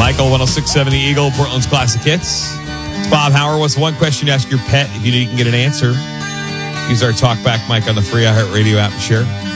Michael, 106.7 Eagle, Portland's Classic Hits. It's Bob Howard. What's the one question you ask your pet if you can get an answer? Use our talkback mic on the free iHeartRadio app and share.